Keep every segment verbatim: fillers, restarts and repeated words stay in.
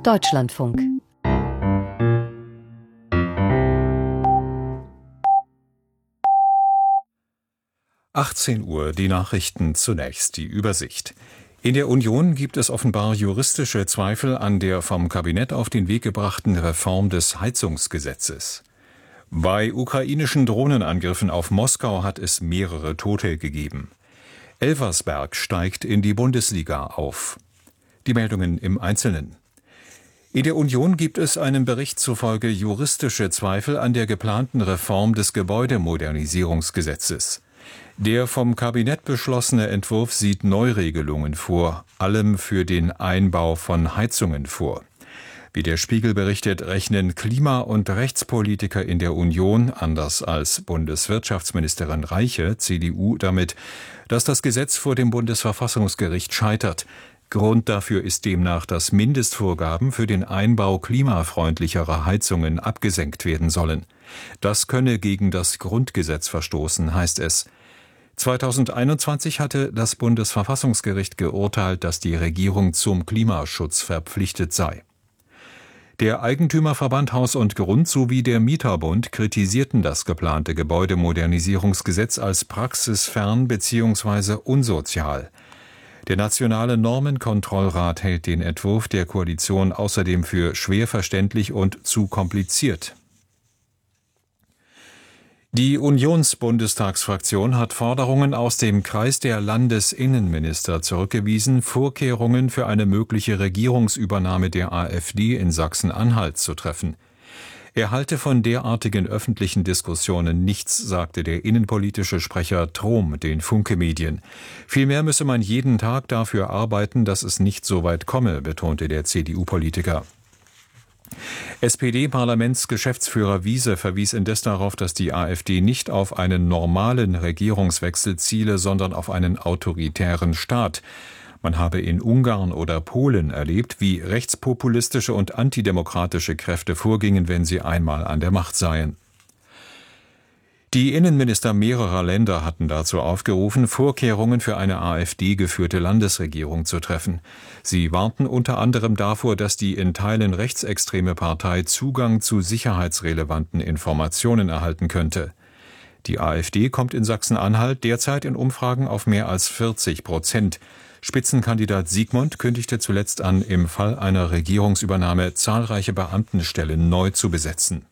Deutschlandfunk. achtzehn Uhr, die Nachrichten zunächst, die Übersicht. In der Union gibt es offenbar juristische Zweifel an der vom Kabinett auf den Weg gebrachten Reform des Heizungsgesetzes. Bei ukrainischen Drohnenangriffen auf Moskau hat es mehrere Tote gegeben. Elversberg steigt in die Bundesliga auf. Die Meldungen im Einzelnen. In der Union gibt es einem Bericht zufolge juristische Zweifel an der geplanten Reform des Gebäudemodernisierungsgesetzes. Der vom Kabinett beschlossene Entwurf sieht Neuregelungen vor, allem für den Einbau von Heizungen vor. Wie der Spiegel berichtet, rechnen Klima- und Rechtspolitiker in der Union, anders als Bundeswirtschaftsministerin Reiche, C D U, damit, dass das Gesetz vor dem Bundesverfassungsgericht scheitert. Grund dafür ist demnach, dass Mindestvorgaben für den Einbau klimafreundlicherer Heizungen abgesenkt werden sollen. Das könne gegen das Grundgesetz verstoßen, heißt es. zweitausendeinundzwanzig hatte das Bundesverfassungsgericht geurteilt, dass die Regierung zum Klimaschutz verpflichtet sei. Der Eigentümerverband Haus und Grund sowie der Mieterbund kritisierten das geplante Gebäudemodernisierungsgesetz als praxisfern bzw. unsozial. Der Nationale Normenkontrollrat hält den Entwurf der Koalition außerdem für schwer verständlich und zu kompliziert. Die Unionsbundestagsfraktion hat Forderungen aus dem Kreis der Landesinnenminister zurückgewiesen, Vorkehrungen für eine mögliche Regierungsübernahme der AfD in Sachsen-Anhalt zu treffen. Er halte von derartigen öffentlichen Diskussionen nichts, sagte der innenpolitische Sprecher Trom den Funke-Medien. Vielmehr müsse man jeden Tag dafür arbeiten, dass es nicht so weit komme, betonte der C D U-Politiker. S P D-Parlamentsgeschäftsführer Wiese verwies indes darauf, dass die AfD nicht auf einen normalen Regierungswechsel ziele, sondern auf einen autoritären Staat. Man habe in Ungarn oder Polen erlebt, wie rechtspopulistische und antidemokratische Kräfte vorgingen, wenn sie einmal an der Macht seien. Die Innenminister mehrerer Länder hatten dazu aufgerufen, Vorkehrungen für eine AfD-geführte Landesregierung zu treffen. Sie warnten unter anderem davor, dass die in Teilen rechtsextreme Partei Zugang zu sicherheitsrelevanten Informationen erhalten könnte. Die AfD kommt in Sachsen-Anhalt derzeit in Umfragen auf mehr als vierzig Prozent. Spitzenkandidat Sigmund kündigte zuletzt an, im Fall einer Regierungsübernahme zahlreiche Beamtenstellen neu zu besetzen.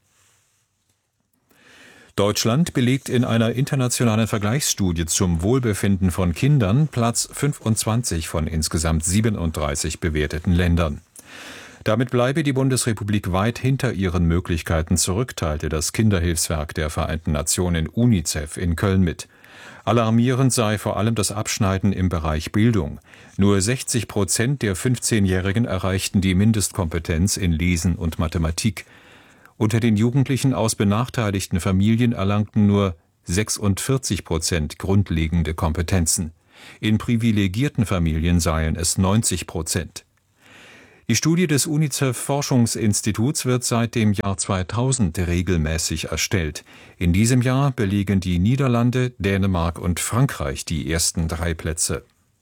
Deutschland belegt in einer internationalen Vergleichsstudie zum Wohlbefinden von Kindern Platz fünfundzwanzig von insgesamt siebenunddreißig bewerteten Ländern. Damit bleibe die Bundesrepublik weit hinter ihren Möglichkeiten zurück, teilte das Kinderhilfswerk der Vereinten Nationen UNICEF in Köln mit. Alarmierend sei vor allem das Abschneiden im Bereich Bildung. Nur sechzig Prozent der fünfzehnjährigen erreichten die Mindestkompetenz in Lesen und Mathematik. Unter den Jugendlichen aus benachteiligten Familien erlangten nur sechsundvierzig Prozent grundlegende Kompetenzen. In privilegierten Familien seien es neunzig Prozent. Die Studie des UNICEF-Forschungsinstituts wird seit dem Jahr zweitausend regelmäßig erstellt. In diesem Jahr belegen die Niederlande, Dänemark und Frankreich die ersten drei Plätze.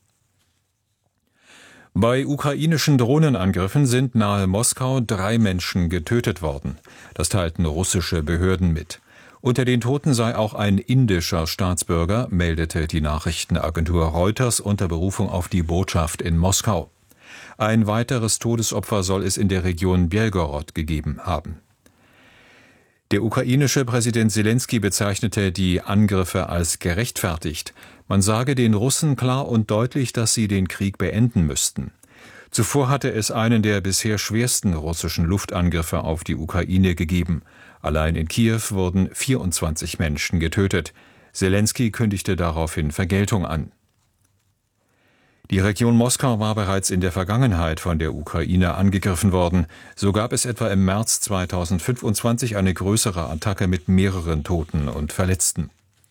Bei ukrainischen Drohnenangriffen sind nahe Moskau drei Menschen getötet worden. Das teilten russische Behörden mit. Unter den Toten sei auch ein indischer Staatsbürger, meldete die Nachrichtenagentur Reuters unter Berufung auf die Botschaft in Moskau. Ein weiteres Todesopfer soll es in der Region Belgorod gegeben haben. Der ukrainische Präsident Selenskyj bezeichnete die Angriffe als gerechtfertigt. Man sage den Russen klar und deutlich, dass sie den Krieg beenden müssten. Zuvor hatte es einen der bisher schwersten russischen Luftangriffe auf die Ukraine gegeben. Allein in Kiew wurden vierundzwanzig Menschen getötet. Selenskyj kündigte daraufhin Vergeltung an. Die Region Moskau war bereits in der Vergangenheit von der Ukraine angegriffen worden. So gab es etwa im März zweitausendfünfundzwanzig eine größere Attacke mit mehreren Toten und Verletzten.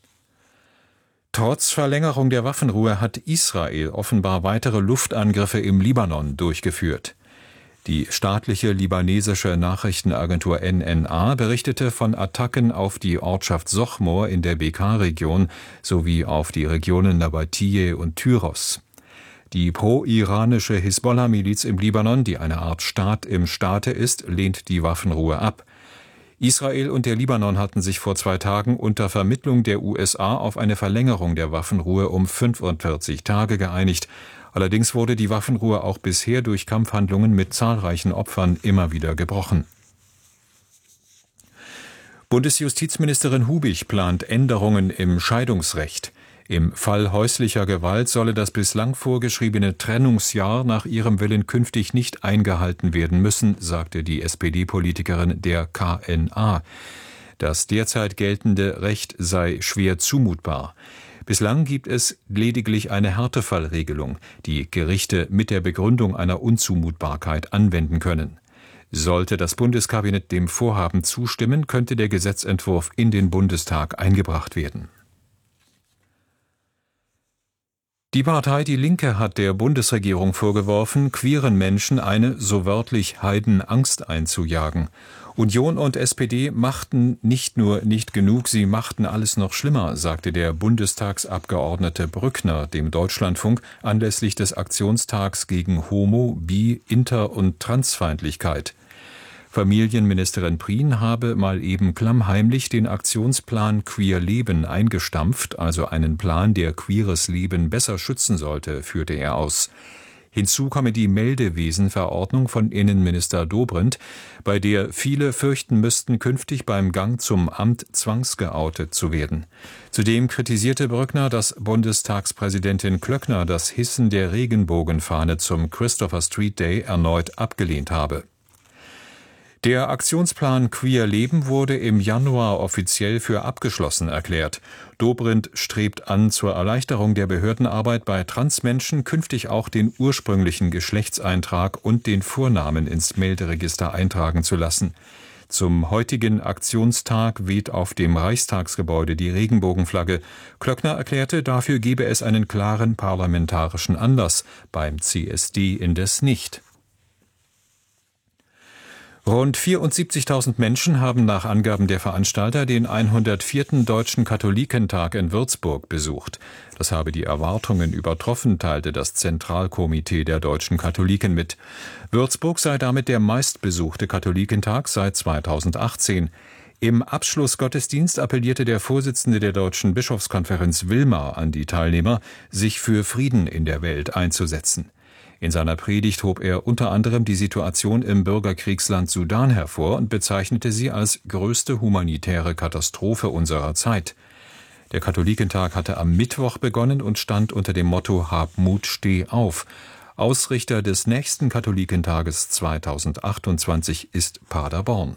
Trotz Verlängerung der Waffenruhe hat Israel offenbar weitere Luftangriffe im Libanon durchgeführt. Die staatliche libanesische Nachrichtenagentur N N A berichtete von Attacken auf die Ortschaft Sochmor in der Bekaa-Region sowie auf die Regionen Nabatieh und Tyros. Die pro-iranische Hisbollah-Miliz im Libanon, die eine Art Staat im Staate ist, lehnt die Waffenruhe ab. Israel und der Libanon hatten sich vor zwei Tagen unter Vermittlung der U S A auf eine Verlängerung der Waffenruhe um fünfundvierzig Tage geeinigt. Allerdings wurde die Waffenruhe auch bisher durch Kampfhandlungen mit zahlreichen Opfern immer wieder gebrochen. Bundesjustizministerin Hubig plant Änderungen im Scheidungsrecht. Im Fall häuslicher Gewalt solle das bislang vorgeschriebene Trennungsjahr nach ihrem Willen künftig nicht eingehalten werden müssen, sagte die S P D-Politikerin der K N A. Das derzeit geltende Recht sei schwer zumutbar. Bislang gibt es lediglich eine Härtefallregelung, die Gerichte mit der Begründung einer Unzumutbarkeit anwenden können. Sollte das Bundeskabinett dem Vorhaben zustimmen, könnte der Gesetzentwurf in den Bundestag eingebracht werden. Die Partei Die Linke hat der Bundesregierung vorgeworfen, queeren Menschen eine, so wörtlich, Heidenangst einzujagen. Union und S P D machten nicht nur nicht genug, sie machten alles noch schlimmer, sagte der Bundestagsabgeordnete Brückner dem Deutschlandfunk anlässlich des Aktionstags gegen Homo-, Bi-, Inter- und Transfeindlichkeit. Familienministerin Prien habe mal eben klammheimlich den Aktionsplan Queer Leben eingestampft, also einen Plan, der queeres Leben besser schützen sollte, führte er aus. Hinzu komme die Meldewesenverordnung von Innenminister Dobrindt, bei der viele fürchten müssten, künftig beim Gang zum Amt zwangsgeoutet zu werden. Zudem kritisierte Brückner, dass Bundestagspräsidentin Klöckner das Hissen der Regenbogenfahne zum Christopher Street Day erneut abgelehnt habe. Der Aktionsplan Queer Leben wurde im Januar offiziell für abgeschlossen erklärt. Dobrindt strebt an, zur Erleichterung der Behördenarbeit bei Transmenschen künftig auch den ursprünglichen Geschlechtseintrag und den Vornamen ins Melderegister eintragen zu lassen. Zum heutigen Aktionstag weht auf dem Reichstagsgebäude die Regenbogenflagge. Klöckner erklärte, dafür gebe es einen klaren parlamentarischen Anlass, beim C S D indes nicht. Rund vierundsiebzigtausend Menschen haben nach Angaben der Veranstalter den hundertvierten Deutschen Katholikentag in Würzburg besucht. Das habe die Erwartungen übertroffen, teilte das Zentralkomitee der deutschen Katholiken mit. Würzburg sei damit der meistbesuchte Katholikentag seit zweitausendachtzehn. Im Abschlussgottesdienst appellierte der Vorsitzende der Deutschen Bischofskonferenz Wilmar an die Teilnehmer, sich für Frieden in der Welt einzusetzen. In seiner Predigt hob er unter anderem die Situation im Bürgerkriegsland Sudan hervor und bezeichnete sie als größte humanitäre Katastrophe unserer Zeit. Der Katholikentag hatte am Mittwoch begonnen und stand unter dem Motto Hab Mut, steh auf. Ausrichter des nächsten Katholikentages zweitausendachtundzwanzig ist Paderborn.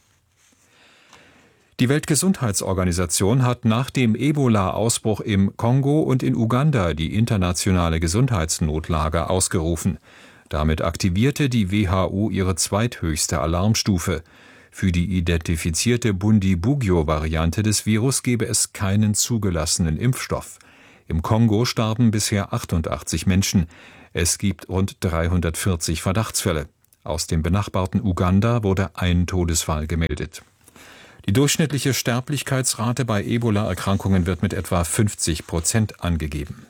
Die Weltgesundheitsorganisation hat nach dem Ebola-Ausbruch im Kongo und in Uganda die internationale Gesundheitsnotlage ausgerufen. Damit aktivierte die W H O ihre zweithöchste Alarmstufe. Für die identifizierte Bundibugyo-Variante des Virus gebe es keinen zugelassenen Impfstoff. Im Kongo starben bisher achtundachtzig Menschen. Es gibt rund dreihundertvierzig Verdachtsfälle. Aus dem benachbarten Uganda wurde ein Todesfall gemeldet. Die durchschnittliche Sterblichkeitsrate bei Ebola-Erkrankungen wird mit etwa fünfzig Prozent angegeben.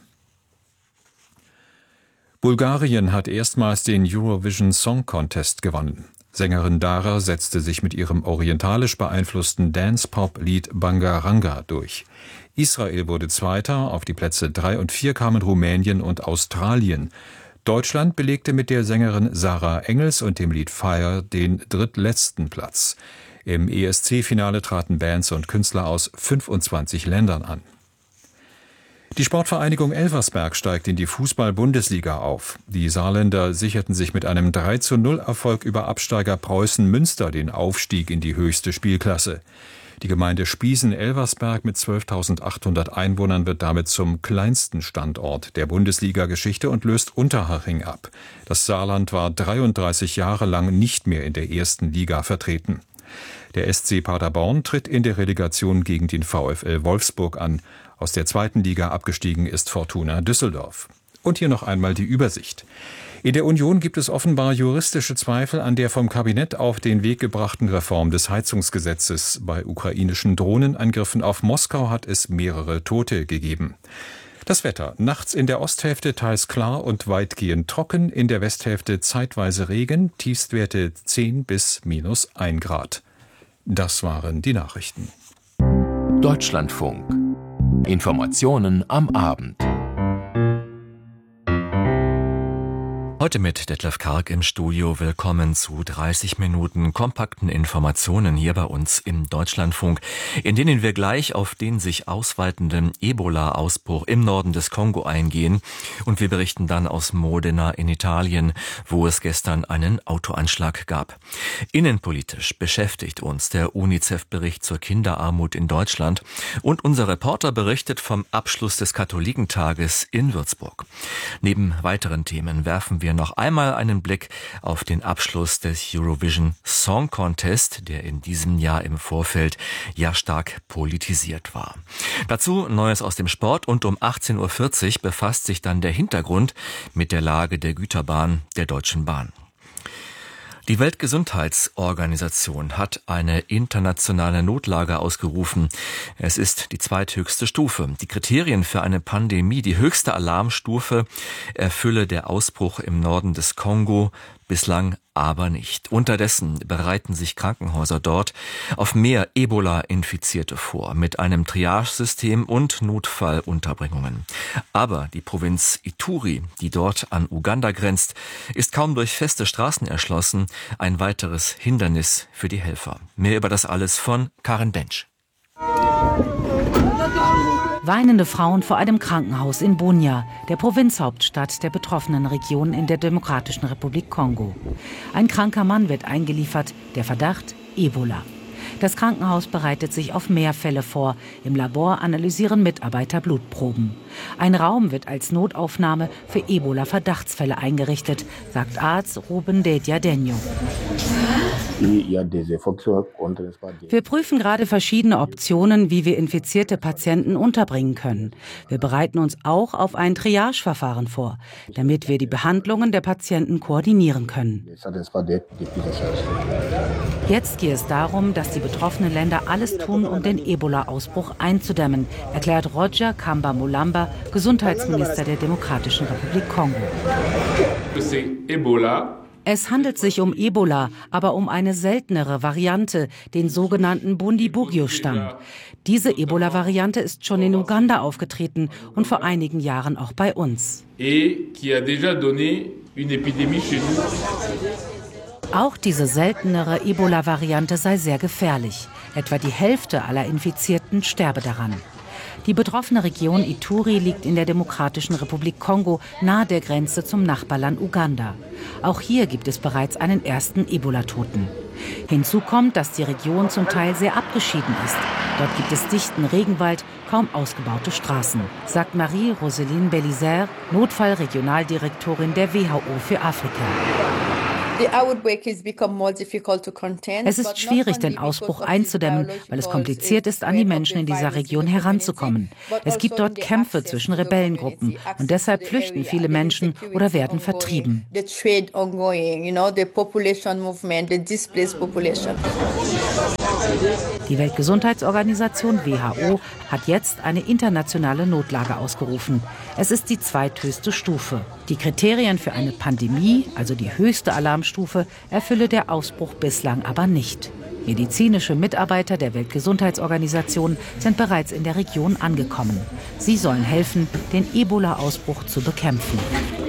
Bulgarien hat erstmals den Eurovision Song Contest gewonnen. Sängerin Dara setzte sich mit ihrem orientalisch beeinflussten Dance-Pop-Lied Bangaranga durch. Israel wurde Zweiter, auf die Plätze drei und vier kamen Rumänien und Australien. Deutschland belegte mit der Sängerin Sarah Engels und dem Lied Fire den drittletzten Platz. Im E S C-Finale traten Bands und Künstler aus fünfundzwanzig Ländern an. Die Sportvereinigung Elversberg steigt in die Fußball-Bundesliga auf. Die Saarländer sicherten sich mit einem drei zu null Erfolg über Absteiger Preußen Münster den Aufstieg in die höchste Spielklasse. Die Gemeinde Spiesen-Elversberg mit zwölftausendachthundert Einwohnern wird damit zum kleinsten Standort der Bundesliga-Geschichte und löst Unterhaching ab. Das Saarland war dreiunddreißig Jahre lang nicht mehr in der ersten Liga vertreten. Der S C Paderborn tritt in der Relegation gegen den VfL Wolfsburg an. Aus der zweiten Liga abgestiegen ist Fortuna Düsseldorf. Und hier noch einmal die Übersicht. In der Union gibt es offenbar juristische Zweifel an der vom Kabinett auf den Weg gebrachten Reform des Heizungsgesetzes. Bei ukrainischen Drohnenangriffen auf Moskau hat es mehrere Tote gegeben. Das Wetter. Nachts in der Osthälfte teils klar und weitgehend trocken, in der Westhälfte zeitweise Regen, Tiefstwerte zehn bis minus ein Grad. Das waren die Nachrichten. Deutschlandfunk. Informationen am Abend. Heute mit Detlef Karg im Studio. Willkommen zu dreißig Minuten kompakten Informationen hier bei uns im Deutschlandfunk, in denen wir gleich auf den sich ausweitenden Ebola-Ausbruch im Norden des Kongo eingehen. Und wir berichten dann aus Modena in Italien, wo es gestern einen Autoanschlag gab. Innenpolitisch beschäftigt uns der UNICEF-Bericht zur Kinderarmut in Deutschland. Und unser Reporter berichtet vom Abschluss des Katholikentages in Würzburg. Neben weiteren Themen werfen wir noch einmal einen Blick auf den Abschluss des Eurovision Song Contest, der in diesem Jahr im Vorfeld ja stark politisiert war. Dazu Neues aus dem Sport und um achtzehn Uhr vierzig befasst sich dann der Hintergrund mit der Lage der Güterbahn der Deutschen Bahn. Die Weltgesundheitsorganisation hat eine internationale Notlage ausgerufen. Es ist die zweithöchste Stufe. Die Kriterien für eine Pandemie, die höchste Alarmstufe, erfülle der Ausbruch im Norden des Kongo bislang aber nicht. Unterdessen bereiten sich Krankenhäuser dort auf mehr Ebola-Infizierte vor, mit einem Triagesystem und Notfallunterbringungen. Aber die Provinz Ituri, die dort an Uganda grenzt, ist kaum durch feste Straßen erschlossen, ein weiteres Hindernis für die Helfer. Mehr über das alles von Karin Bench. Weinende Frauen vor einem Krankenhaus in Bunia, der Provinzhauptstadt der betroffenen Region in der Demokratischen Republik Kongo. Ein kranker Mann wird eingeliefert, der Verdacht Ebola. Das Krankenhaus bereitet sich auf mehr Fälle vor. Im Labor analysieren Mitarbeiter Blutproben. Ein Raum wird als Notaufnahme für Ebola-Verdachtsfälle eingerichtet, sagt Arzt Ruben Dediadenyo. Wir prüfen gerade verschiedene Optionen, wie wir infizierte Patienten unterbringen können. Wir bereiten uns auch auf ein Triageverfahren vor, damit wir die Behandlungen der Patienten koordinieren können. Jetzt geht es darum, dass die betroffenen Länder alles tun, um den Ebola-Ausbruch einzudämmen, erklärt Roger Kamba Mulamba, Gesundheitsminister der Demokratischen Republik Kongo. Es handelt sich um Ebola, aber um eine seltenere Variante, den sogenannten Bundibugyo-Stamm. Diese Ebola-Variante ist schon in Uganda aufgetreten und vor einigen Jahren auch bei uns. Auch diese seltenere Ebola-Variante sei sehr gefährlich. Etwa die Hälfte aller Infizierten sterbe daran. Die betroffene Region Ituri liegt in der Demokratischen Republik Kongo nahe der Grenze zum Nachbarland Uganda. Auch hier gibt es bereits einen ersten Ebola-Toten. Hinzu kommt, dass die Region zum Teil sehr abgeschieden ist. Dort gibt es dichten Regenwald, kaum ausgebaute Straßen, sagt Marie-Roseline Bellizer, Notfallregionaldirektorin der W H O für Afrika. Es ist schwierig, den Ausbruch einzudämmen, weil es kompliziert ist, an die Menschen in dieser Region heranzukommen. Es gibt dort Kämpfe zwischen Rebellengruppen und deshalb flüchten viele Menschen oder werden vertrieben. Die Weltgesundheitsorganisation W H O hat jetzt eine internationale Notlage ausgerufen. Es ist die zweithöchste Stufe. Die Kriterien für eine Pandemie, also die höchste Alarmstufe, erfülle der Ausbruch bislang aber nicht. Medizinische Mitarbeiter der Weltgesundheitsorganisation sind bereits in der Region angekommen. Sie sollen helfen, den Ebola-Ausbruch zu bekämpfen.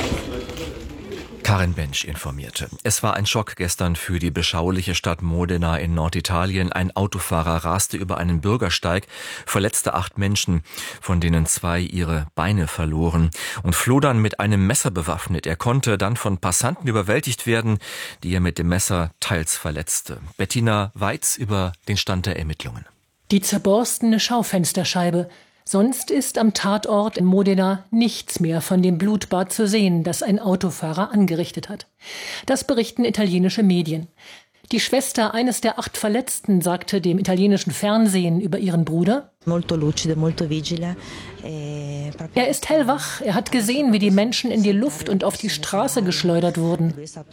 Karin Bench informierte. Es war ein Schock gestern für die beschauliche Stadt Modena in Norditalien. Ein Autofahrer raste über einen Bürgersteig, verletzte acht Menschen, von denen zwei ihre Beine verloren, und floh dann mit einem Messer bewaffnet. Er konnte dann von Passanten überwältigt werden, die er mit dem Messer teils verletzte. Bettina Weiz über den Stand der Ermittlungen. Die zerborstene Schaufensterscheibe. Sonst ist am Tatort in Modena nichts mehr von dem Blutbad zu sehen, das ein Autofahrer angerichtet hat. Das berichten italienische Medien. Die Schwester eines der acht Verletzten sagte dem italienischen Fernsehen über ihren Bruder: Er ist hellwach, er hat gesehen, wie die Menschen in die Luft und auf die Straße geschleudert wurden.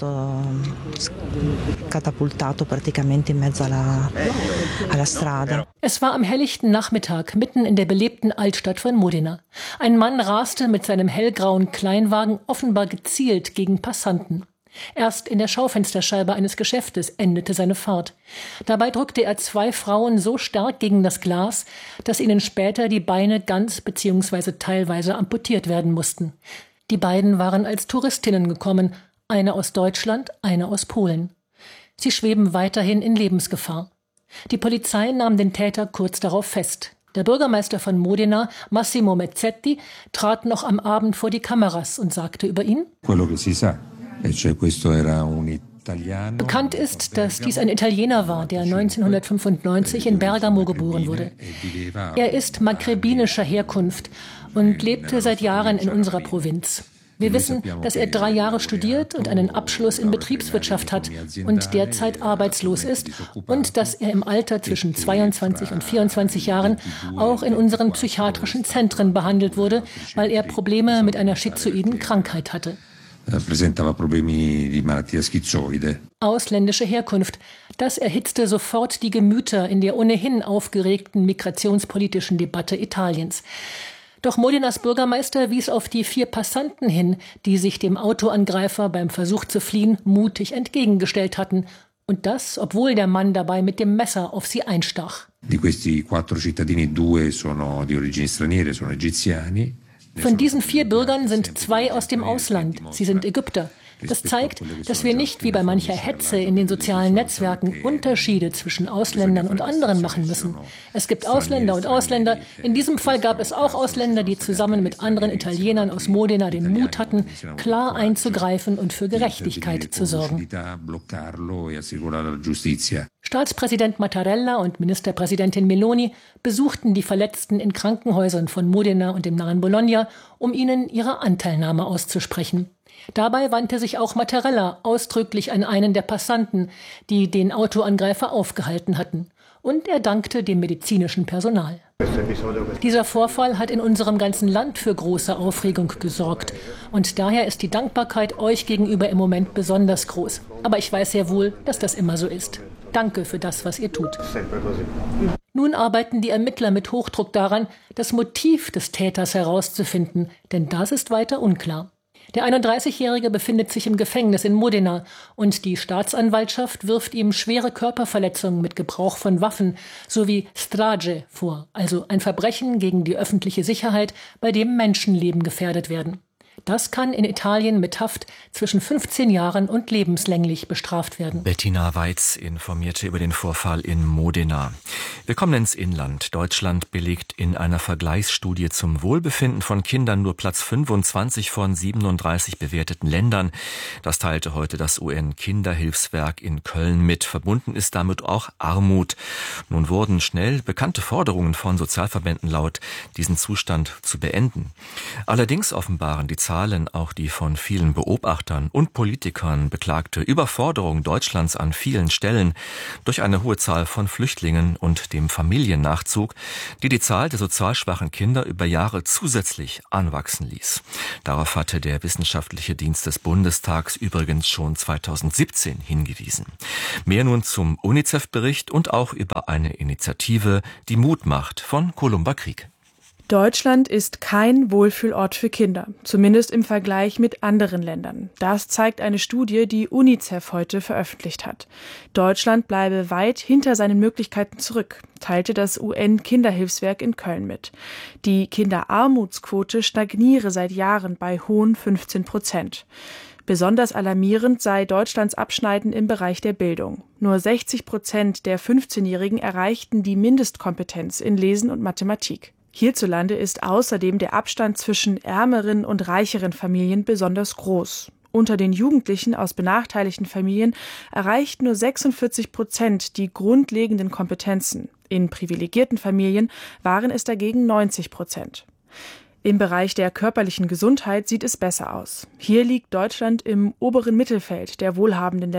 Es war am helllichten Nachmittag, mitten in der belebten Altstadt von Modena. Ein Mann raste mit seinem hellgrauen Kleinwagen offenbar gezielt gegen Passanten. Erst in der Schaufensterscheibe eines Geschäftes endete seine Fahrt. Dabei drückte er zwei Frauen so stark gegen das Glas, dass ihnen später die Beine ganz bzw. teilweise amputiert werden mussten. Die beiden waren als Touristinnen gekommen, eine aus Deutschland, eine aus Polen. Sie schweben weiterhin in Lebensgefahr. Die Polizei nahm den Täter kurz darauf fest. Der Bürgermeister von Modena, Massimo Mezzetti, trat noch am Abend vor die Kameras und sagte über ihn: Bekannt ist, dass dies ein Italiener war, der neunzehnhundertfünfundneunzig in Bergamo geboren wurde. Er ist maghrebinischer Herkunft und lebte seit Jahren in unserer Provinz. Wir wissen, dass er drei Jahre studiert und einen Abschluss in Betriebswirtschaft hat und derzeit arbeitslos ist und dass er im Alter zwischen zweiundzwanzig und vierundzwanzig Jahren auch in unseren psychiatrischen Zentren behandelt wurde, weil er Probleme mit einer schizoiden Krankheit hatte. Ausländische Herkunft. Das erhitzte sofort die Gemüter in der ohnehin aufgeregten migrationspolitischen Debatte Italiens. Doch Modenas Bürgermeister wies auf die vier Passanten hin, die sich dem Autoangreifer beim Versuch zu fliehen mutig entgegengestellt hatten. Und das, obwohl der Mann dabei mit dem Messer auf sie einstach. Von diesen vier Bürgern sind zwei aus dem Ausland. Sie sind Ägypter. Das zeigt, dass wir nicht wie bei mancher Hetze in den sozialen Netzwerken Unterschiede zwischen Ausländern und anderen machen müssen. Es gibt Ausländer und Ausländer. In diesem Fall gab es auch Ausländer, die zusammen mit anderen Italienern aus Modena den Mut hatten, klar einzugreifen und für Gerechtigkeit zu sorgen. Staatspräsident Mattarella und Ministerpräsidentin Meloni besuchten die Verletzten in Krankenhäusern von Modena und dem nahen Bologna, um ihnen ihre Anteilnahme auszusprechen. Dabei wandte sich auch Mattarella ausdrücklich an einen der Passanten, die den Autoangreifer aufgehalten hatten. Und er dankte dem medizinischen Personal. Dieser Vorfall hat in unserem ganzen Land für große Aufregung gesorgt. Und daher ist die Dankbarkeit euch gegenüber im Moment besonders groß. Aber ich weiß sehr wohl, dass das immer so ist. Danke für das, was ihr tut. Nun arbeiten die Ermittler mit Hochdruck daran, das Motiv des Täters herauszufinden, denn das ist weiter unklar. Der einunddreißigjährige befindet sich im Gefängnis in Modena und die Staatsanwaltschaft wirft ihm schwere Körperverletzungen mit Gebrauch von Waffen sowie Strage vor, also ein Verbrechen gegen die öffentliche Sicherheit, bei dem Menschenleben gefährdet werden. Das kann in Italien mit Haft zwischen fünfzehn Jahren und lebenslänglich bestraft werden. Bettina Weiz informierte über den Vorfall in Modena. Wir kommen ins Inland. Deutschland belegt in einer Vergleichsstudie zum Wohlbefinden von Kindern nur Platz fünfundzwanzig von siebenunddreißig bewerteten Ländern. Das teilte heute das U N-Kinderhilfswerk in Köln mit. Verbunden ist damit auch Armut. Nun wurden schnell bekannte Forderungen von Sozialverbänden laut, diesen Zustand zu beenden. Allerdings offenbaren die Zahlen auch die von vielen Beobachtern und Politikern beklagte Überforderung Deutschlands an vielen Stellen durch eine hohe Zahl von Flüchtlingen und dem Familiennachzug, die die Zahl der sozial schwachen Kinder über Jahre zusätzlich anwachsen ließ. Darauf hatte der Wissenschaftliche Dienst des Bundestags übrigens schon zweitausendsiebzehn hingewiesen. Mehr nun zum UNICEF-Bericht und auch über eine Initiative, die Mut macht, von Columba Krieg. Deutschland ist kein Wohlfühlort für Kinder, zumindest im Vergleich mit anderen Ländern. Das zeigt eine Studie, die UNICEF heute veröffentlicht hat. Deutschland bleibe weit hinter seinen Möglichkeiten zurück, teilte das U N-Kinderhilfswerk in Köln mit. Die Kinderarmutsquote stagniere seit Jahren bei hohen fünfzehn Prozent. Besonders alarmierend sei Deutschlands Abschneiden im Bereich der Bildung. Nur sechzig Prozent der fünfzehnjährigen erreichten die Mindestkompetenz in Lesen und Mathematik. Hierzulande ist außerdem der Abstand zwischen ärmeren und reicheren Familien besonders groß. Unter den Jugendlichen aus benachteiligten Familien erreicht nur sechsundvierzig Prozent die grundlegenden Kompetenzen. In privilegierten Familien waren es dagegen neunzig Prozent. Im Bereich der körperlichen Gesundheit sieht es besser aus. Hier liegt Deutschland im oberen Mittelfeld der wohlhabenden Länder.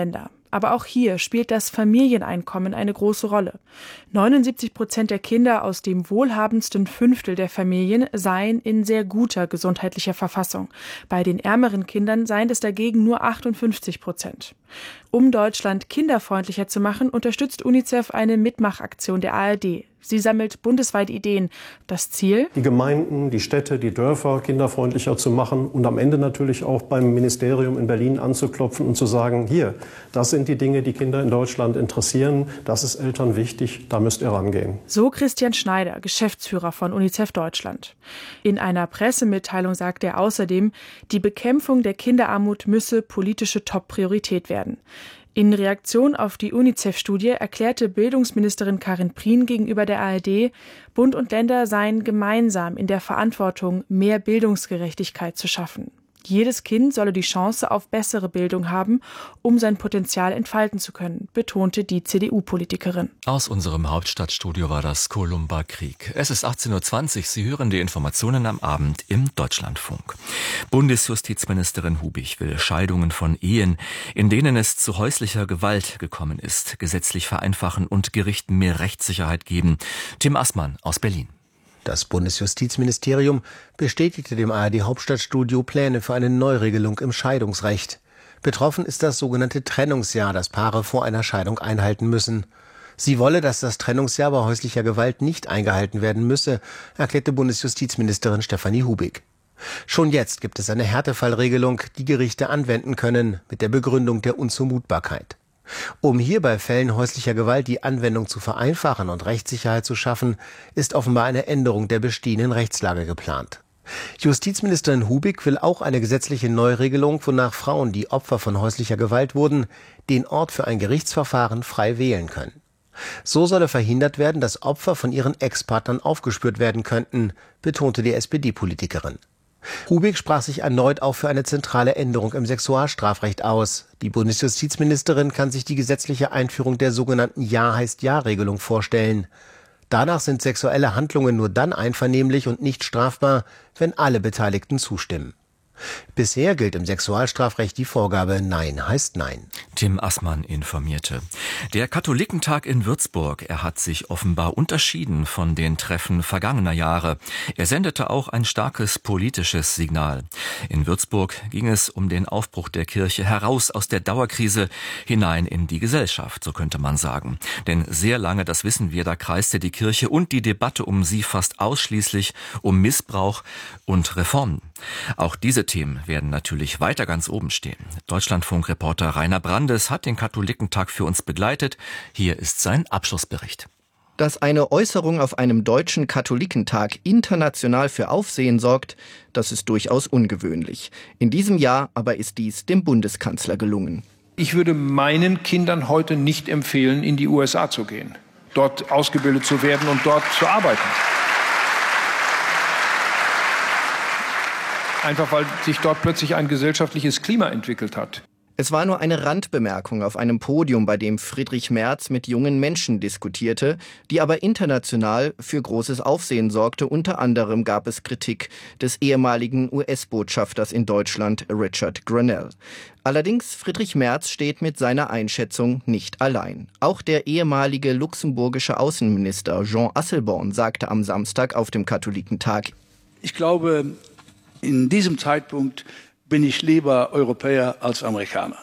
Aber auch hier spielt das Familieneinkommen eine große Rolle. neunundsiebzig Prozent der Kinder aus dem wohlhabendsten Fünftel der Familien seien in sehr guter gesundheitlicher Verfassung. Bei den ärmeren Kindern seien es dagegen nur achtundfünfzig Prozent. Um Deutschland kinderfreundlicher zu machen, unterstützt UNICEF eine Mitmachaktion der A R D. Sie sammelt bundesweit Ideen. Das Ziel? Die Gemeinden, die Städte, die Dörfer kinderfreundlicher zu machen und am Ende natürlich auch beim Ministerium in Berlin anzuklopfen und zu sagen, hier, das sind die Dinge, die Kinder in Deutschland interessieren, das ist Eltern wichtig, da müsst ihr rangehen. So Christian Schneider, Geschäftsführer von UNICEF Deutschland. In einer Pressemitteilung sagt er außerdem, die Bekämpfung der Kinderarmut müsse politische Top-Priorität werden. In Reaktion auf die UNICEF-Studie erklärte Bildungsministerin Karin Prien gegenüber der A R D, Bund und Länder seien gemeinsam in der Verantwortung, mehr Bildungsgerechtigkeit zu schaffen. Jedes Kind solle die Chance auf bessere Bildung haben, um sein Potenzial entfalten zu können, betonte die C D U-Politikerin. Aus unserem Hauptstadtstudio war das Columba Krieg. Es ist achtzehn Uhr zwanzig. Sie hören die Informationen am Abend im Deutschlandfunk. Bundesjustizministerin Hubig will Scheidungen von Ehen, in denen es zu häuslicher Gewalt gekommen ist, gesetzlich vereinfachen und Gerichten mehr Rechtssicherheit geben. Tim Assmann aus Berlin. Das Bundesjustizministerium bestätigte dem A R D-Hauptstadtstudio Pläne für eine Neuregelung im Scheidungsrecht. Betroffen ist das sogenannte Trennungsjahr, das Paare vor einer Scheidung einhalten müssen. Sie wolle, dass das Trennungsjahr bei häuslicher Gewalt nicht eingehalten werden müsse, erklärte Bundesjustizministerin Stefanie Hubig. Schon jetzt gibt es eine Härtefallregelung, die Gerichte anwenden können, mit der Begründung der Unzumutbarkeit. Um hier bei Fällen häuslicher Gewalt die Anwendung zu vereinfachen und Rechtssicherheit zu schaffen, ist offenbar eine Änderung der bestehenden Rechtslage geplant. Justizministerin Hubig will auch eine gesetzliche Neuregelung, wonach Frauen, die Opfer von häuslicher Gewalt wurden, den Ort für ein Gerichtsverfahren frei wählen können. So solle verhindert werden, dass Opfer von ihren Ex-Partnern aufgespürt werden könnten, betonte die S P D-Politikerin. Hubig sprach sich erneut auch für eine zentrale Änderung im Sexualstrafrecht aus. Die Bundesjustizministerin kann sich die gesetzliche Einführung der sogenannten Ja heißt Ja-Regelung vorstellen. Danach sind sexuelle Handlungen nur dann einvernehmlich und nicht strafbar, wenn alle Beteiligten zustimmen. Bisher gilt im Sexualstrafrecht die Vorgabe Nein heißt Nein. Tim Assmann informierte. Der Katholikentag in Würzburg, er hat sich offenbar unterschieden von den Treffen vergangener Jahre. Er sendete auch ein starkes politisches Signal. In Würzburg ging es um den Aufbruch der Kirche heraus aus der Dauerkrise hinein in die Gesellschaft, so könnte man sagen. Denn sehr lange, das wissen wir, da kreiste die Kirche und die Debatte um sie fast ausschließlich um Missbrauch und Reformen. Auch diese Themen werden natürlich weiter ganz oben stehen. Deutschlandfunk-Reporter Rainer Brandes hat den Katholikentag für uns begleitet. Hier ist sein Abschlussbericht. Dass eine Äußerung auf einem deutschen Katholikentag international für Aufsehen sorgt, das ist durchaus ungewöhnlich. In diesem Jahr aber ist dies dem Bundeskanzler gelungen. Ich würde meinen Kindern heute nicht empfehlen, in die U S A zu gehen, dort ausgebildet zu werden und dort zu arbeiten. Einfach weil sich dort plötzlich ein gesellschaftliches Klima entwickelt hat. Es war nur eine Randbemerkung auf einem Podium, bei dem Friedrich Merz mit jungen Menschen diskutierte, die aber international für großes Aufsehen sorgte. Unter anderem gab es Kritik des ehemaligen U S-Botschafters in Deutschland, Richard Grenell. Allerdings, Friedrich Merz steht mit seiner Einschätzung nicht allein. Auch der ehemalige luxemburgische Außenminister Jean Asselborn sagte am Samstag auf dem Katholikentag: Ich glaube, in diesem Zeitpunkt bin ich lieber Europäer als Amerikaner.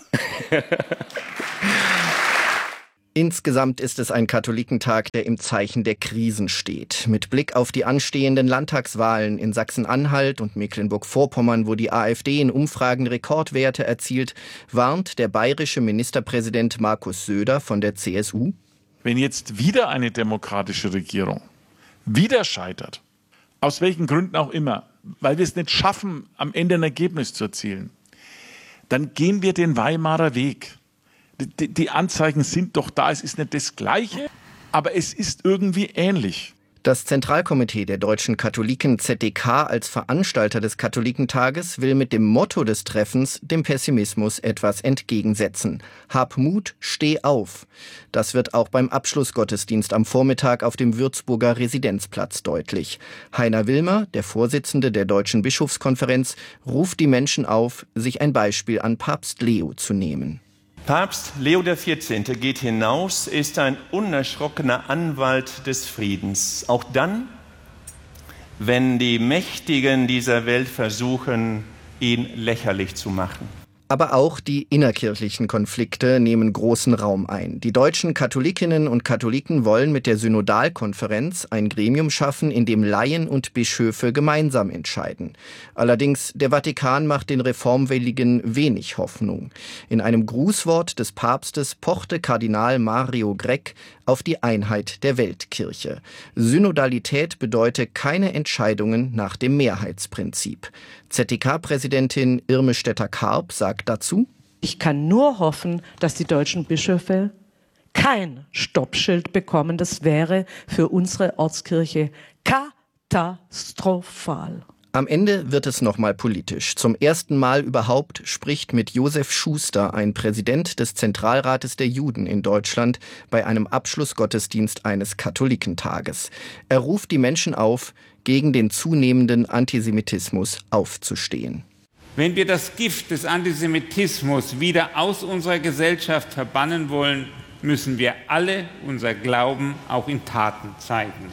Insgesamt ist es ein Katholikentag, der im Zeichen der Krisen steht. Mit Blick auf die anstehenden Landtagswahlen in Sachsen-Anhalt und Mecklenburg-Vorpommern, wo die AfD in Umfragen Rekordwerte erzielt, warnt der bayerische Ministerpräsident Markus Söder von der C S U. Wenn jetzt wieder eine demokratische Regierung wieder scheitert, aus welchen Gründen auch immer, weil wir es nicht schaffen, am Ende ein Ergebnis zu erzielen, dann gehen wir den Weimarer Weg. Die, die Anzeichen sind doch da, es ist nicht das Gleiche, aber es ist irgendwie ähnlich. Das Zentralkomitee der deutschen Katholiken Z D K als Veranstalter des Katholikentages will mit dem Motto des Treffens dem Pessimismus etwas entgegensetzen. Hab Mut, steh auf. Das wird auch beim Abschlussgottesdienst am Vormittag auf dem Würzburger Residenzplatz deutlich. Heiner Wilmer, der Vorsitzende der Deutschen Bischofskonferenz, ruft die Menschen auf, sich ein Beispiel an Papst Leo zu nehmen. Papst Leo der vierzehnte geht hinaus, ist ein unerschrockener Anwalt des Friedens. Auch dann, wenn die Mächtigen dieser Welt versuchen, ihn lächerlich zu machen. Aber auch die innerkirchlichen Konflikte nehmen großen Raum ein. Die deutschen Katholikinnen und Katholiken wollen mit der Synodalkonferenz ein Gremium schaffen, in dem Laien und Bischöfe gemeinsam entscheiden. Allerdings, der Vatikan macht den Reformwilligen wenig Hoffnung. In einem Grußwort des Papstes pochte Kardinal Mario Grech auf die Einheit der Weltkirche. Synodalität bedeute keine Entscheidungen nach dem Mehrheitsprinzip. Z D K-Präsidentin Irme Stetter-Karp sagt dazu: Ich kann nur hoffen, dass die deutschen Bischöfe kein Stoppschild bekommen. Das wäre für unsere Ortskirche katastrophal. Am Ende wird es nochmal politisch. Zum ersten Mal überhaupt spricht mit Josef Schuster, ein Präsident des Zentralrates der Juden in Deutschland, bei einem Abschlussgottesdienst eines Katholikentages. Er ruft die Menschen auf, gegen den zunehmenden Antisemitismus aufzustehen. Wenn wir das Gift des Antisemitismus wieder aus unserer Gesellschaft verbannen wollen, müssen wir alle unser Glauben auch in Taten zeigen.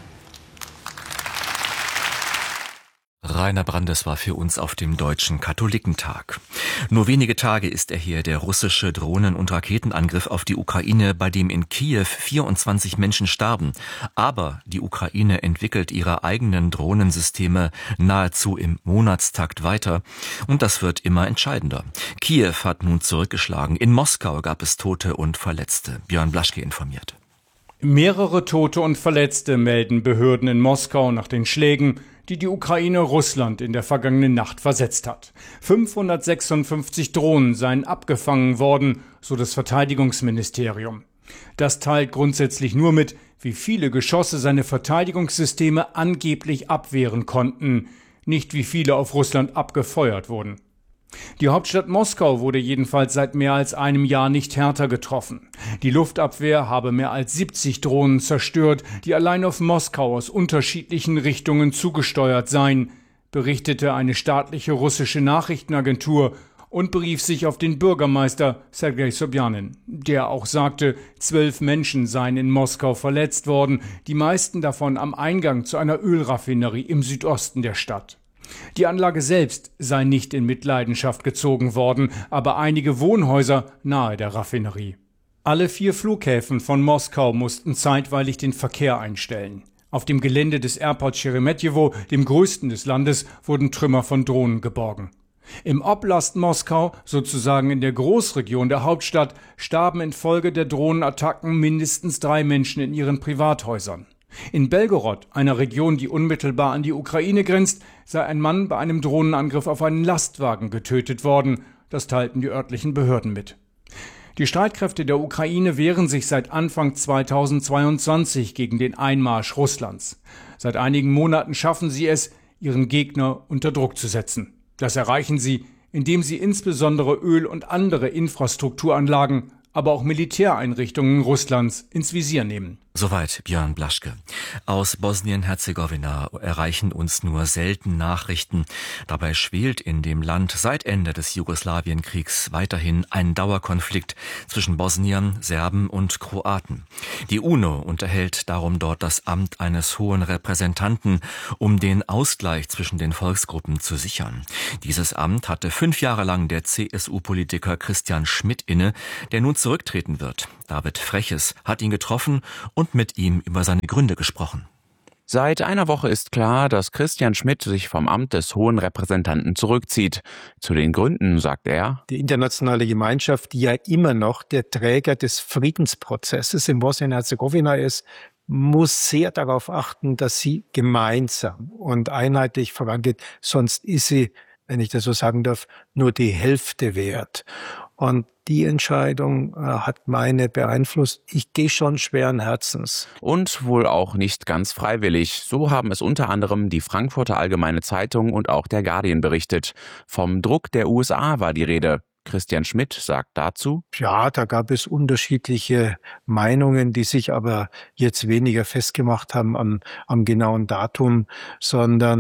Rainer Brandes war für uns auf dem Deutschen Katholikentag. Nur wenige Tage ist er her, der russische Drohnen- und Raketenangriff auf die Ukraine, bei dem in Kiew vierundzwanzig Menschen starben. Aber die Ukraine entwickelt ihre eigenen Drohnensysteme nahezu im Monatstakt weiter. Und das wird immer entscheidender. Kiew hat nun zurückgeschlagen. In Moskau gab es Tote und Verletzte. Björn Blaschke informiert. Mehrere Tote und Verletzte melden Behörden in Moskau nach den Schlägen, die die Ukraine Russland in der vergangenen Nacht versetzt hat. fünfhundertsechsundfünfzig Drohnen seien abgefangen worden, so das Verteidigungsministerium. Das teilt grundsätzlich nur mit, wie viele Geschosse seine Verteidigungssysteme angeblich abwehren konnten, nicht wie viele auf Russland abgefeuert wurden. Die Hauptstadt Moskau wurde jedenfalls seit mehr als einem Jahr nicht härter getroffen. Die Luftabwehr habe mehr als siebzig Drohnen zerstört, die allein auf Moskau aus unterschiedlichen Richtungen zugesteuert seien, berichtete eine staatliche russische Nachrichtenagentur und berief sich auf den Bürgermeister Sergei Sobjanin, der auch sagte, zwölf Menschen seien in Moskau verletzt worden, die meisten davon am Eingang zu einer Ölraffinerie im Südosten der Stadt. Die Anlage selbst sei nicht in Mitleidenschaft gezogen worden, aber einige Wohnhäuser nahe der Raffinerie. Alle vier Flughäfen von Moskau mussten zeitweilig den Verkehr einstellen. Auf dem Gelände des Airport Sheremetyevo, dem größten des Landes, wurden Trümmer von Drohnen geborgen. Im Oblast Moskau, sozusagen in der Großregion der Hauptstadt, starben infolge der Drohnenattacken mindestens drei Menschen in ihren Privathäusern. In Belgorod, einer Region, die unmittelbar an die Ukraine grenzt, sei ein Mann bei einem Drohnenangriff auf einen Lastwagen getötet worden. Das teilten die örtlichen Behörden mit. Die Streitkräfte der Ukraine wehren sich seit Anfang zweitausendzweiundzwanzig gegen den Einmarsch Russlands. Seit einigen Monaten schaffen sie es, ihren Gegner unter Druck zu setzen. Das erreichen sie, indem sie insbesondere Öl- und andere Infrastrukturanlagen, aber auch Militäreinrichtungen Russlands ins Visier nehmen. Soweit Björn Blaschke. Aus Bosnien-Herzegowina erreichen uns nur selten Nachrichten. Dabei schwelt in dem Land seit Ende des Jugoslawienkriegs weiterhin ein Dauerkonflikt zwischen Bosniern, Serben und Kroaten. Die UNO unterhält darum dort das Amt eines hohen Repräsentanten, um den Ausgleich zwischen den Volksgruppen zu sichern. Dieses Amt hatte fünf Jahre lang der C S U-Politiker Christian Schmidt inne, der nun zurücktreten wird. David Freches hat ihn getroffen und mit ihm über seine Gründe gesprochen. Seit einer Woche ist klar, dass Christian Schmidt sich vom Amt des Hohen Repräsentanten zurückzieht. Zu den Gründen sagt er: Die internationale Gemeinschaft, die ja immer noch der Träger des Friedensprozesses in Bosnien-Herzegowina ist, muss sehr darauf achten, dass sie gemeinsam und einheitlich vorangeht. Sonst ist sie, wenn ich das so sagen darf, nur die Hälfte wert. Und die Entscheidung äh, hat meine beeinflusst. Ich gehe schon schweren Herzens. Und wohl auch nicht ganz freiwillig. So haben es unter anderem die Frankfurter Allgemeine Zeitung und auch der Guardian berichtet. Vom Druck der U S A war die Rede. Christian Schmidt sagt dazu: Ja, da gab es unterschiedliche Meinungen, die sich aber jetzt weniger festgemacht haben am, am genauen Datum, sondern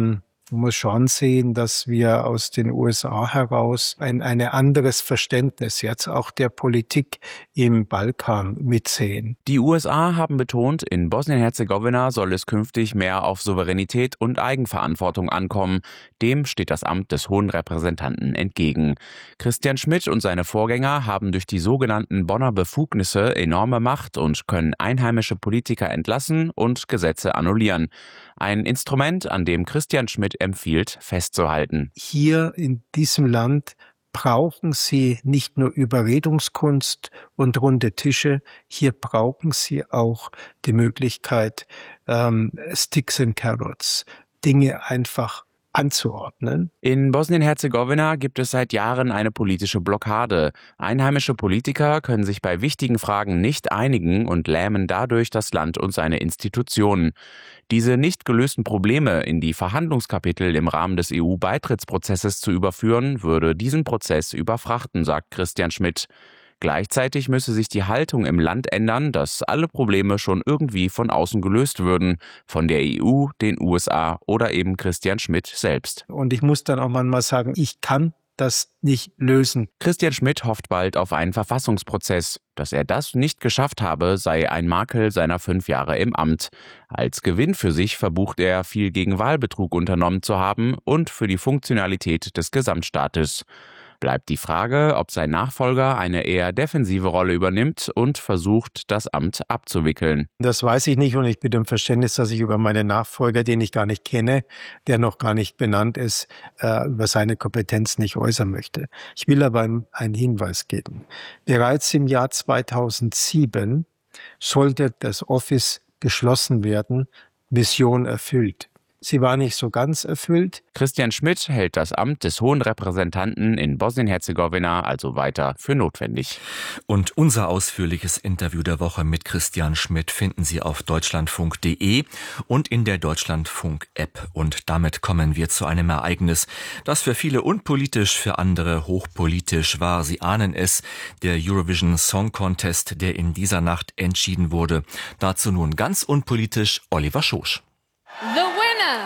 Man muss schon sehen, dass wir aus den U S A heraus ein, ein anderes Verständnis jetzt auch der Politik im Balkan mitsehen. Die U S A haben betont, in Bosnien-Herzegowina soll es künftig mehr auf Souveränität und Eigenverantwortung ankommen. Dem steht das Amt des Hohen Repräsentanten entgegen. Christian Schmidt und seine Vorgänger haben durch die sogenannten Bonner Befugnisse enorme Macht und können einheimische Politiker entlassen und Gesetze annullieren. Ein Instrument, an dem Christian Schmidt empfiehlt, festzuhalten. Hier in diesem Land brauchen Sie nicht nur Überredungskunst und runde Tische, hier brauchen Sie auch die Möglichkeit, ähm, Sticks and Carrots, Dinge einfach anzuordnen. In Bosnien-Herzegowina gibt es seit Jahren eine politische Blockade. Einheimische Politiker können sich bei wichtigen Fragen nicht einigen und lähmen dadurch das Land und seine Institutionen. Diese nicht gelösten Probleme in die Verhandlungskapitel im Rahmen des E U-Beitrittsprozesses zu überführen, würde diesen Prozess überfrachten, sagt Christian Schmidt. Gleichzeitig müsse sich die Haltung im Land ändern, dass alle Probleme schon irgendwie von außen gelöst würden, von der E U, den U S A oder eben Christian Schmidt selbst. Und ich muss dann auch manchmal sagen, ich kann das nicht lösen. Christian Schmidt hofft bald auf einen Verfassungsprozess. Dass er das nicht geschafft habe, sei ein Makel seiner fünf Jahre im Amt. Als Gewinn für sich verbucht er, viel gegen Wahlbetrug unternommen zu haben und für die Funktionalität des Gesamtstaates. Bleibt die Frage, ob sein Nachfolger eine eher defensive Rolle übernimmt und versucht, das Amt abzuwickeln. Das weiß ich nicht und ich bitte um Verständnis, dass ich über meinen Nachfolger, den ich gar nicht kenne, der noch gar nicht benannt ist, über seine Kompetenz nicht äußern möchte. Ich will aber einen Hinweis geben. Bereits im Jahr zweitausendsieben sollte das Office geschlossen werden, Mission erfüllt. Sie war nicht so ganz erfüllt. Christian Schmidt hält das Amt des Hohen Repräsentanten in Bosnien-Herzegowina also weiter für notwendig. Und unser ausführliches Interview der Woche mit Christian Schmidt finden Sie auf deutschlandfunk punkt de und in der Deutschlandfunk-App. Und damit kommen wir zu einem Ereignis, das für viele unpolitisch, für andere hochpolitisch war. Sie ahnen es, der Eurovision Song Contest, der in dieser Nacht entschieden wurde. Dazu nun ganz unpolitisch Oliver Schosch. The winner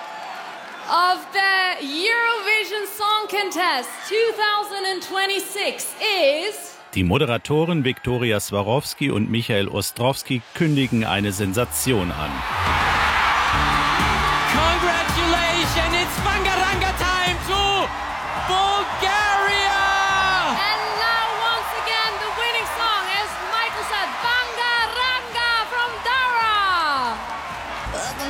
of the Eurovision Song Contest twenty twenty-six is... Die Moderatoren Viktoria Swarovski und Michael Ostrowski kündigen eine Sensation an.